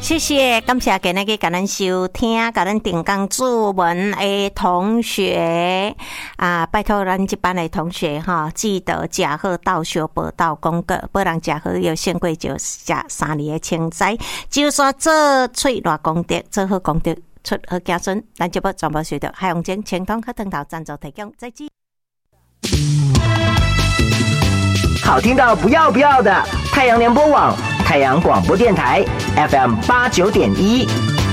谢谢，感谢今日给咱收听，给咱定岗作文的同学啊，拜托咱这班的同学哈，记得吃好到小报道广告，不然吃好有限贵就吃3年的青菜，就算做出偌功德，做好功德出好子孙，咱就不全部随着海洋间清通和藤头赞助提供，再见。 好听到不要的太阳联播网、太阳广播电台 FM 89.1。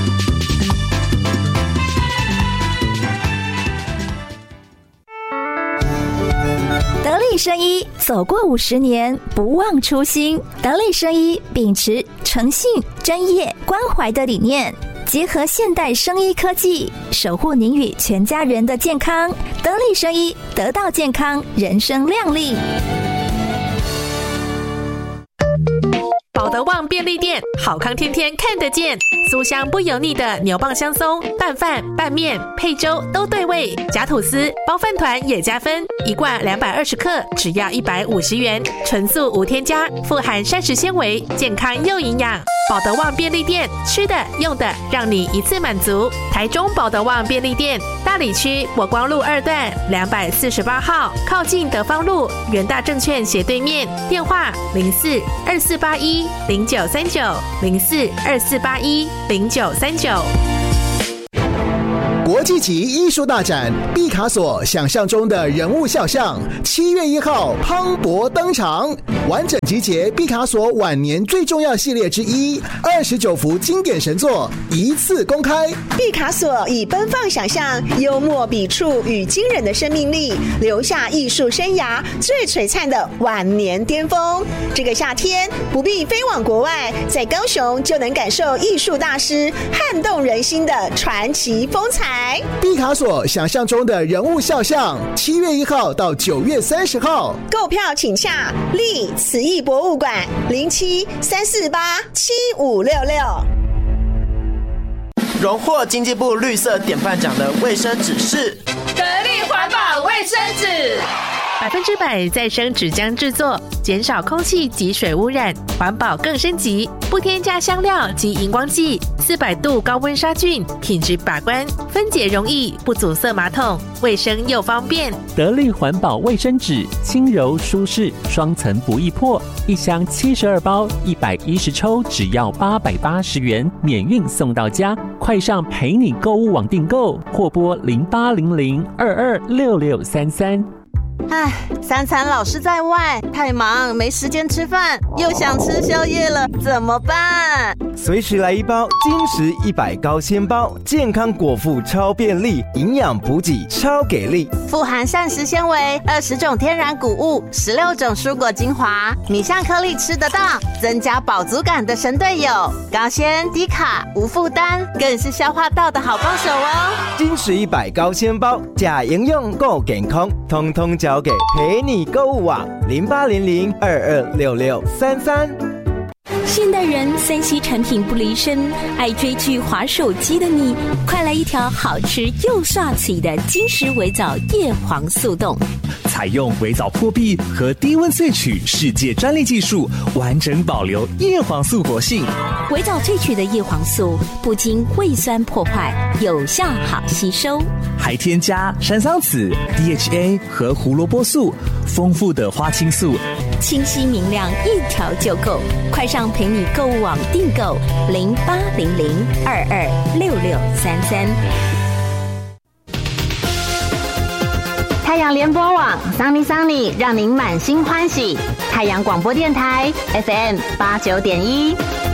得力生医走过50年，不忘初心。得力生医秉持诚信、专业、关怀的理念，结合现代生医科技，守护您与全家人的健康。得力生医，得到健康，人生亮丽。 保德旺便利店，好康天天看得见，酥香不油腻的牛蒡香松，拌饭、拌面、配粥都对味，夹吐司、包饭团也加分，一罐220克，只要150元，纯素无添加，富含膳食纤维，健康又营养。保德旺便利店，吃的用的让你一次满足。台中保德旺便利店，大里区国光路2段248号，靠近德芳路元大证券斜对面，电话04-2481-0939，04-2481-0939。 国际级艺术大展毕卡索想象中的人物肖像，7月1号磅礴登场，完整集结毕卡索晚年最重要系列之一，29幅经典神作一次公开。 毕卡索以奔放想象、幽默笔触与惊人的生命力，留下艺术生涯最璀璨的晚年巅峰。这个夏天不必飞往国外，在高雄就能感受艺术大师撼动人心的传奇风采。 毕卡索想象中的人物肖像，7月1号到9月30号， 购票请洽立慈艺博物馆07-348-7566。 荣获经济部绿色典范奖的卫生纸是得力环保卫生纸 ，100%再生纸浆制作，减少空气及水污染，环保更升级，不添加香料及荧光剂，400度高温杀菌，品质把关，分解容易，不阻塞马桶，卫生又方便。 得力环保卫生纸，轻柔舒适，双层不易破，一箱72包，110抽，只要880元，免运送到家。快上陪你购物网订购，或拨0800226633。 3餐老是在外，太忙没时间吃饭，又想吃宵夜了，怎么办？ 随时来一包金石100高纤包，健康果腹超便利，营养补给超给力， 富含膳食纤维，20种天然谷物，16种蔬果精华，米香颗粒吃得到，增加饱足感的神队友，高纤低卡无负担，更是消化道的好帮手哦。 金石100高纤包，假营养够健康，通通交给陪你购物网0800226633。 现代人3C 产品不离身，爱追剧滑手机的你，快来一条好吃又刷嘴的金石微藻叶黄素冻， 采用微藻破壁和低温萃取世界专利技术，完整保留叶黄素活性。 微藻萃取的叶黄素不经胃酸破坏，有效好吸收， 还添加山桑子、DHA 和胡萝卜素，丰富的花青素， 清晰明亮，一条就够。快上陪你购物网订购0800226633。 太阳联播网桑尼桑尼，让您满心欢喜。太阳广播电台 FM 89.1。